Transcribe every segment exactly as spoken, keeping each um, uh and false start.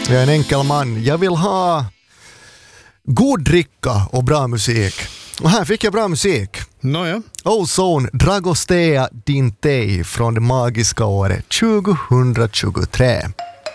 Jag är en enkel man. Jag vill ha god dricka och bra musik. Och här fick jag bra musik. Nåja. Ozone, Dragostea Dintei från det magiska året tjugohundratjugotre.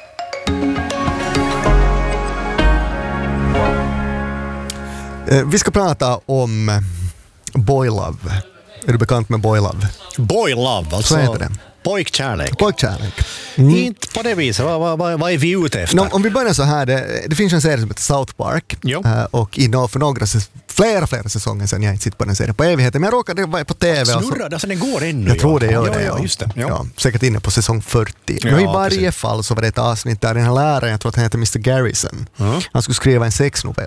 Vi ska prata om Boy Love. Är du bekant med Boy Love? Boy Love, alltså. Så heter det. Pojkkärlek. Pojkkärlek. Mm. Inte på det viset. Vad, vad, vad är vi ute efter? No, om vi börjar så här, det, det finns en serie som heter South Park. Uh, och i no, för några, flera, flera säsonger sedan jag inte sitter på den serien på evigheten. Men jag råkade vara på tv. Snurrar, alltså den går ännu. Jag tror det gör ja, det. Ja, just det. Ja. Ja, säkert inne på säsong fyrtio. Ja, Men i varje precis. fall så var det ett avsnitt där den här läraren, jag tror att han heter mister Garrison, mm. han skulle skriva en sexnovell.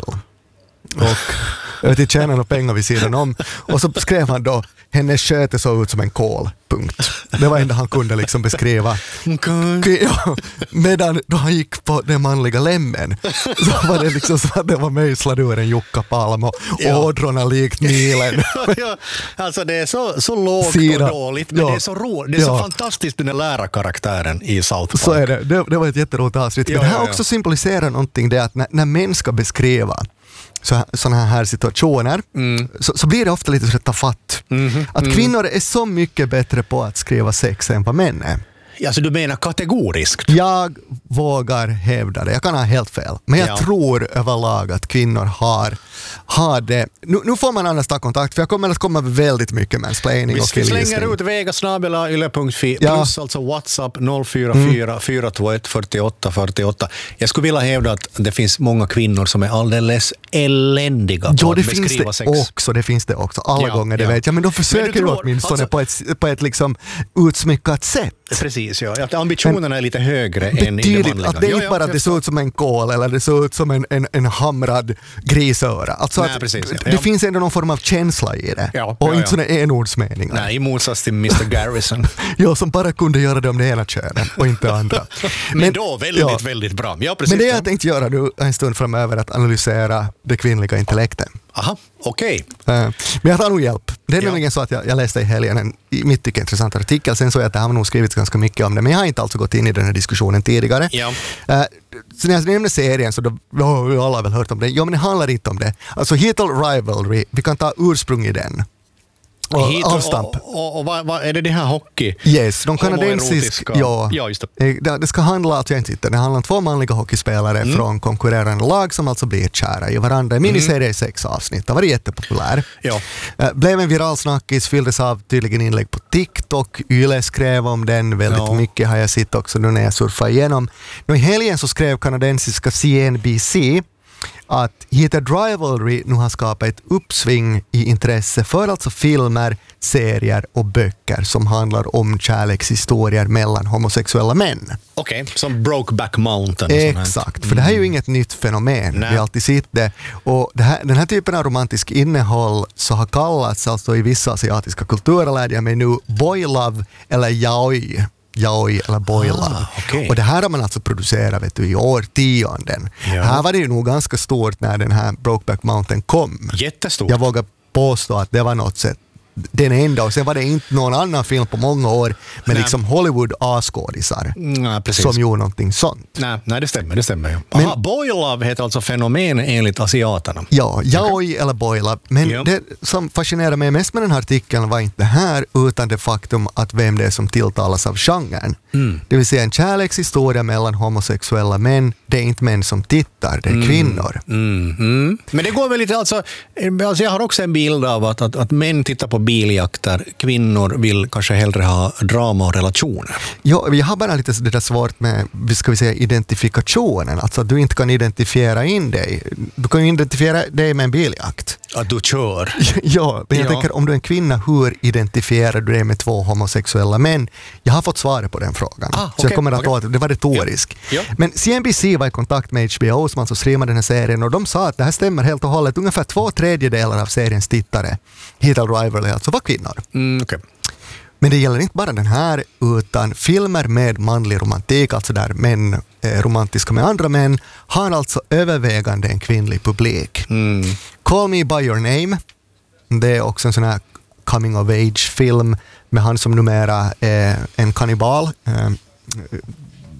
Och jag vet inte, tjäna några pengar vid sidan om. Och så skrev han då, hennes sköte såg ut som en kål, punkt. Det var enda han kunde liksom beskriva. Okay. Ja, medan då han gick på den manliga lämmen så var det liksom så att det var mejslad ur en jukkapalm och ja. Ådrorna likt Nilen. Ja, alltså det är så, så lågt Sida. Och dåligt, men ja. det är så ro, det är ja. så fantastiskt den där lärarkaraktären i South Park. Så är det, det, det var ett jätteroligt avsnitt. Ja, men det här ja, ja. också symboliserar någonting, det att när, när män ska beskriva så, sådana här situationer mm. så, så blir det ofta lite så att ta fatt. Mm-hmm. Att mm. kvinnor är så mycket bättre på att skriva sex än vad män är. Alltså du menar kategoriskt? Jag vågar hävda det. Jag kan ha helt fel. Men jag ja. tror överlag att kvinnor har, har det. Nu, nu får man annars ta kontakt, för jag kommer att komma väldigt mycket mansplaining och killgissning. Vi slänger ut vega snabela yle punkt fi ja. plus alltså WhatsApp noll fyra fyra fyra två ett fyrtioåtta fyrtioåtta. Jag skulle vilja hävda att det finns många kvinnor som är alldeles eländiga på jo, att det beskriva finns det sex. Också, det finns det också. Alla ja, gånger, det ja. vet jag. Men de försöker men ju åtminstone alltså, på ett, på ett liksom utsmyckat sätt. Precis, ja. Att ambitionerna men, är lite högre än i det manliga. Att det är ja, inte ja, bara att det ser ut som en kål eller det ser ut som en, en, en hamrad grisöra. Alltså nej, att precis, ja. det ja. finns ändå någon form av känsla i det. Ja, och ja, inte ja. sådana enordsmeningar. Nej, i motsats till mister Garrison. ja, som bara kunde göra det om det ena könen och inte andra. men, men då väldigt, ja. väldigt bra. Ja, precis, men det ja. jag tänkte göra nu en stund framöver att analysera det kvinnliga intellekten. Aha, okej. Okay. Uh, men jag tar nog hjälp. Det är ja. nämligen så att jag, jag läste i helgen en i mitt tycke intressant artikel. Sen så är att det har nog skrivits ganska mycket om det. Men jag har inte alltså gått in i den här diskussionen tidigare. Ja. Uh, så när jag nämnde serien så då, oh, alla har väl hört om det. Ja, men det handlar inte om det. Alltså Heatle Rivalry, vi kan ta ursprung i den. Och, Hit, avstamp. Och, och, och vad, vad, är det det här hockey? Yes, de kanadensiska. Ja, ja, just det. det. Det ska handla, alltså jag inte sitter, det handlar om två manliga hockeyspelare mm. från konkurrerande lag som alltså blir kära i varandra. En miniserie i sex avsnitt. Det var jättepopulär. Ja. Uh, blev en viral snackis, fylldes av tydligen inlägg på TikTok. Yle skrev om den, väldigt ja. mycket har jag sett också nu när jag surfar igenom. Nu i helgen så skrev kanadensiska C N B C att Heated Rivalry nu har skapat ett uppsving i intresse för alltså filmer, serier och böcker som handlar om kärlekshistorier mellan homosexuella män. Okej, okay, som Brokeback Mountain. Exakt, för mm. det här är ju inget nytt fenomen. Nej. Vi har alltid sett det. Och det här, den här typen av romantisk innehåll så har kallats alltså i vissa asiatiska kulturer, lärde jag mig nu, boy love eller yaoi. Yaoi eller boy love. Ah, okay. Och det här har man alltså producerat vet du, i årtionden. Ja. Här var det ju nog ganska stort när den här Brokeback Mountain kom. Jättestort. Jag vågar påstå att det var något sätt den enda, och sen var det inte någon annan film på många år med nej. liksom Hollywood A-skådisar som gjorde någonting sånt. Nej, nej det stämmer, det stämmer ju. Men, aha, boy love heter alltså fenomen enligt asiaterna. Ja, yaoi okay. eller boy love. Men ja. det som fascinerar mig mest med den här artikeln var inte det här, utan det faktum att vem det är som tilltalas av genren. Mm. Det vill säga en kärlekshistoria mellan homosexuella män. Det är inte män som tittar, det är mm. kvinnor. Mm. Mm. Men det går väl lite, alltså, alltså jag har också en bild av att, att, att män tittar på biljakter, kvinnor vill kanske hellre ha drama och relationer. Ja, jag har bara lite det där svårt med, ska vi säga, identifikationen. Alltså att du inte kan identifiera in dig. Du kan ju identifiera dig med en biljakt. Att du kör. Ja, men jag ja. tänker, om du är en kvinna, hur identifierar du dig med två homosexuella män? Jag har fått svaret på den frågan. Ah, okay, så jag kommer att okay. det var retorisk. Ja. Ja. Men C N B C var i kontakt med H B O som alltså streamade den här serien, och de sa att det här stämmer helt och hållet. Ungefär två tredjedelar av seriens tittare, Heated Rivalry, alltså var kvinnor. Mm, okay. Men det gäller inte bara den här, utan filmer med manlig romantik, alltså där män är romantiska med andra män, har alltså övervägande en kvinnlig publik. Mm. Call Me By Your Name, det är också en sån här coming of age film med han som numera är en kannibal.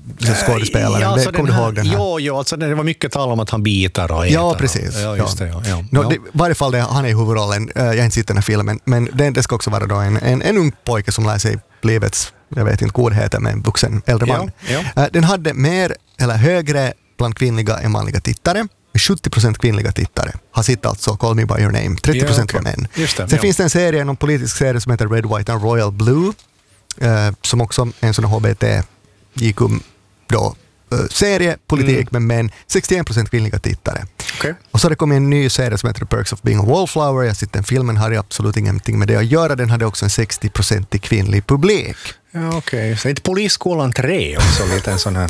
skådespelaren. Ja, alltså det, kommer du ihåg den här? Jo, jo alltså det var mycket tal om att han bitar och äter. Ja, precis. Ja, just det, ja. Ja, no, ja. det, I varje fall det, han är i huvudrollen. Uh, jag har inte sett den här filmen, men det, det ska också vara då en, en, en ung pojke som lär sig livets, jag vet inte godheter, med en vuxen äldre man. Ja, ja. Uh, den hade mer eller högre bland kvinnliga än manliga tittare. sjuttio procent kvinnliga tittare har sett alltså Call Me By Your Name. trettio procent ja, okay. var män. Just det, Sen ja. finns det en serie, en politisk serie som heter Red, White and Royal Blue, uh, som också är en sån H B T gick um då uh, serie, politik mm. med män, sextioen procent kvinnliga tittare. Okay. Och så har det kommit en ny serie som heter The Perks of Being a Wallflower. Jag sitter den filmen, hade absolut ingenting med det att göra. Den hade också en sextio procent kvinnlig publik. Ja, okej. Okay. Så inte Polisskolan tre också lite en sån här...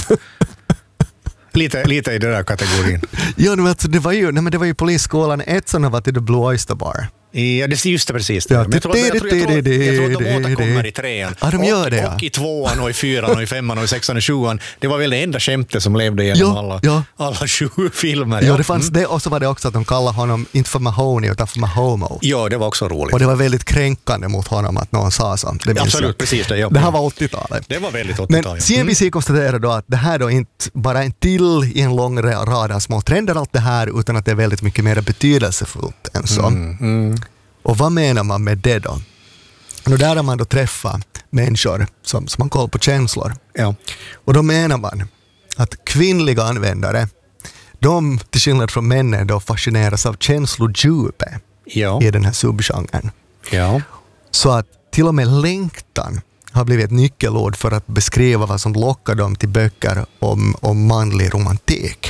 Lite, lite i den där kategorin. Ja, men alltså, det var ju, nej, men det var ju Polisskolan ett som var till The Blue Oyster Bar. Ja, det är just det precis. Det. Ja, Men jag tror, jag, tror, jag, tror, jag tror att de återkommer i trean. Ja, de gör och, det, ja. och i tvåan och i fyran och i femman och i sexan och sjuan. Det var väl det enda skämtet som levde genom ja, alla, ja. alla sju filmer. Ja, Ja, det fanns mm. det, och så var det också att de kallade honom inte för Mahoney utan för Mahomo. Ja, det var också roligt. Och det var väldigt kränkande mot honom att någon sa så. Det Absolut, jag. precis det. Ja. Det här var åttiotalet. Det var väldigt Men åttiotal. C N B C mm. konstaterar då att det här då inte bara en till i en lång rad av små trender allt det här, utan att det är väldigt mycket mer betydelsefullt än så. Mm, mm. Och vad menar man med det då? Och där har man då träffat människor som, som har koll på känslor. Ja. Och då menar man att kvinnliga användare, de till skillnad från männen då fascineras av känslodjupet Ja. i den här subgenren. Ja. Så att till och med längtan har blivit ett nyckelord för att beskriva vad som lockar dem till böcker om, om manlig romantik.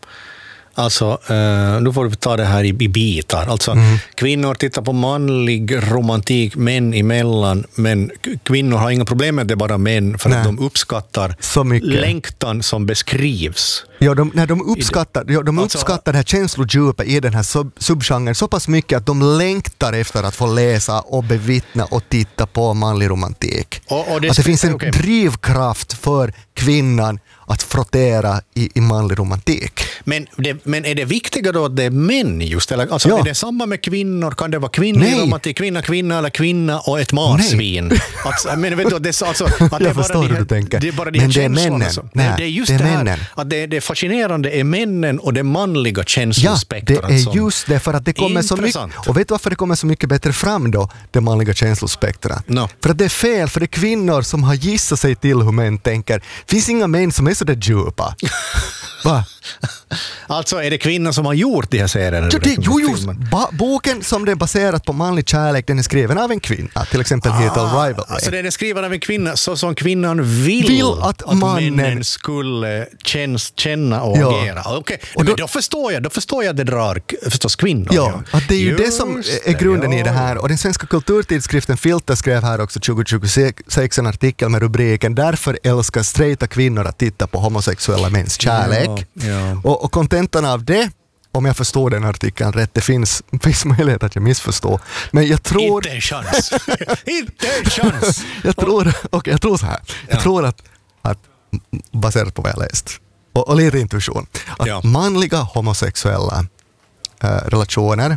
Alltså, uh, nu får vi ta det här i, i bitar. Alltså, Mm. kvinnor tittar på manlig romantik män emellan, men k- kvinnor har inga problem med det, bara män, för Nej. att de uppskattar Så mycket. längtan som beskrivs. Ja, de, när de uppskattar, ja, de Alltså- uppskattar det här känslodjupet i den här sub, subgenren så pass mycket att de längtar efter att få läsa och bevittna och titta på manlig romantik. Och, och Att det finns en okej. drivkraft för kvinnan att frottera i, i manlig romantik. Men, det, men är det viktiga då att det är män just? Eller, alltså, Ja. är det samma med kvinnor? Kan det vara kvinnlig Nej. romantik, kvinna, kvinna eller kvinna och ett marsvin? Alltså, men vet du, det, är alltså, att det är Jag bara förstår de hur här, du tänker. Det är bara de Men här det är känslorna männen. som- Nej, Nej, det är just det är det, här, männen. att det, det är fascinerande är männen och det manliga Ja, känslospektrat. det är som- just det, för att det kommer så mycket. Intressant. Och vet du varför det kommer så mycket bättre fram då, det manliga känslospektrat? No. För att det är fel, för det är kvinnor som har gissat sig till hur män tänker. Finns inga män som är så där djupa. Va? Alltså är det kvinnor som har gjort de här serierna? Jo, det, jo, jo, Filmen? ba, boken som det är baserat på manlig kärlek, den är skriven av en kvinna, till exempel heter Rivalry. Alltså den är skriven av en kvinna så som kvinnan vill, Vill att mannen- männen skulle känns, känna och Ja. agera. Okay. Och då- Men då förstår jag, då förstår jag att det drar k- förstås kvinnor. Ja, att det är ju det som Just är grunden det, i det här. Och den svenska kulturtidskriften Filter skrev här också tjugo tjugosex en artikel med rubriken "Därför älskar straighta kvinnor att titta på homosexuella mäns kärlek". Ja, ja. Och, och kontentan av det, om jag förstår den artikeln rätt, det finns, finns möjlighet att jag missförstår. Men jag tror... Inte en chans. Inte en chans. jag tror, okay, jag tror så här. Jag Ja. tror att, att baserat på vad jag läst och, och lite intuition, att Ja. manliga homosexuella eh, relationer,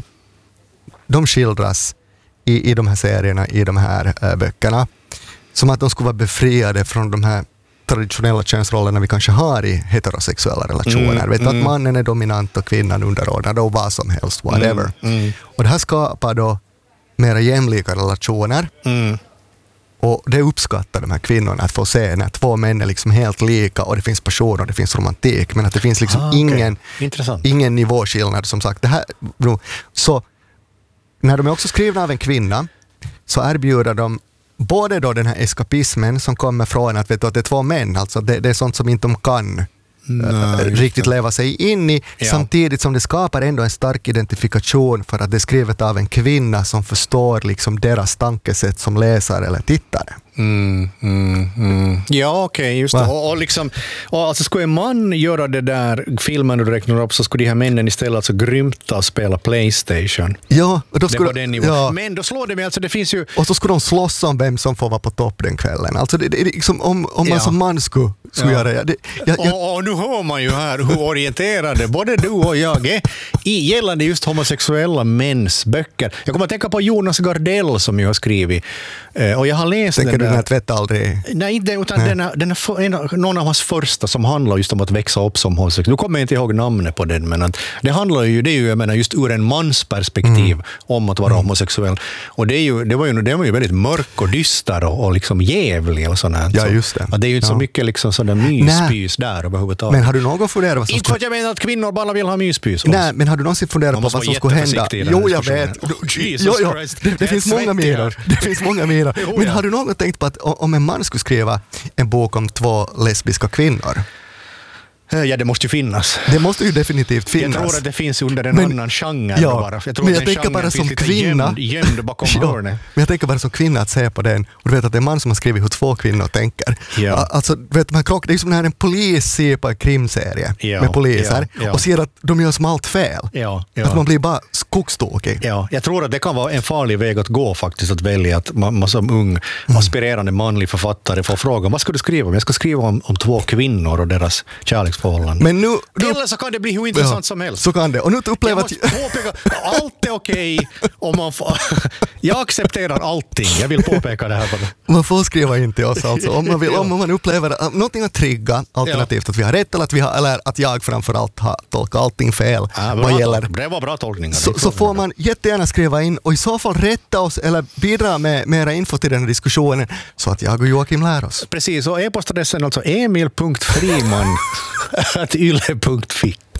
de skildras i, i de här serierna, i de här eh, böckerna, som att de skulle vara befriade från de här traditionella könsrollerna vi kanske har i heterosexuella relationer. Mm, Vet du, mm. att mannen är dominant och kvinnan underordnad och vad som helst, whatever. Mm, mm. Och det här skapar då mera jämlika relationer. Mm. Och det uppskattar de här kvinnorna, att få se när två män är liksom helt lika och det finns passion och det finns romantik, men att det finns liksom Ah, okej. ingen, Intressant. ingen nivåskillnad, som sagt. Det här, så när de är också skrivna av en kvinna så erbjuder de både då den här eskapismen som kommer från att, vet du, att det är två män, alltså det, det är sånt som inte de kan Nej, äh, just riktigt det. leva sig in i, Ja. samtidigt som det skapar ändå en stark identifikation för att det är skrivet av en kvinna som förstår liksom deras tankesätt som läsare eller tittare. Mm, mm, mm. Ja, okej, okay, just det. Va? Och, och liksom, och alltså skulle en man göra det där filmen du räknar upp, så skulle de här männen istället alltså grymta och spela PlayStation. Ja, och då Det skulle, var den nivån. ja, Men då slår det mig, alltså det finns ju... och så skulle de slåss om vem som får vara på topp den kvällen. Alltså det, det, är liksom, om, om man Ja. som man skulle, skulle Ja. göra det. Jag, jag, Och, och nu hör man ju här hur orienterade både du och jag är i gällande just homosexuella mäns böcker. Jag kommer att tänka på Jonas Gardell som ju har skrivit. Eh, Och jag har läst tänker den du den här Tvätt aldrig? Nej, inte utan Nej. Den, är, den är för, en, någon av hans första som handlar just om att växa upp som homosexuell. Nu kommer jag inte ihåg namnet på den, men att det handlar ju, det är ju, jag menar, just ur en mans perspektiv mm. om att vara mm. homosexuell. Och det, är ju, det, var ju, det var ju väldigt mörk och dyster och, och liksom jävlig och sånt här. Ja, just det. Att det är ju inte ja. så mycket liksom sådär myspys där överhuvudtaget. Men har du någon funderat vad som inte för att jag menar att kvinnor bara vill ha myspys. Nej, men har du någonsin funderat på vad som skulle hända? Jo, jag vet. Oh, Jesus jo, jo. Christ. Det, det finns många myror. Det finns många myror. Men har du någon tänkt på att om en man skulle skriva en bok om två lesbiska kvinnor? Ja, det måste ju finnas. Det måste ju definitivt finnas. Jag tror att det finns under en men, annan genre. Ja, bara. Jag tror men att jag tänker bara som kvinna. Gömd, gömd bakom ja, hörnet. Men jag tänker bara som kvinna att se på den. Och du vet att det är en man som har skrivit hur två kvinnor tänker. Ja. Alltså, du vet, man krock, det är som när en polis ser på en krimserie ja, med poliser ja, ja. och ser att de gör som allt fel. Ja, ja. Att man blir bara skogstokig. Ja, jag tror att det kan vara en farlig väg att gå faktiskt, att välja att man, man som ung mm. aspirerande manlig författare får frågan, vad ska du skriva om? Jag ska skriva om, om två kvinnor och deras kärleksförhållanden. Men nu, nu, eller så kan det bli hur intressant ja, som helst. Så kan det. Och nu upplever jag måste påpeka, allt är okej om man får, jag accepterar allting. Jag vill påpeka det här. Man får skriva in till oss alltså. Om man, vill, om man upplever någonting att trigga, alternativt ja. att vi har rätt eller att, vi har, eller att jag framförallt har tolkat allting fel. Ja, vad gäller. Det var bra tolkningar. Så, så får man jättegärna skriva in och i så fall rätta oss eller bidra med mera info till den här diskussionen så att jag och Joakim lär oss. Precis, och e-postadressen alltså emil punkt friman at yle punkt fi.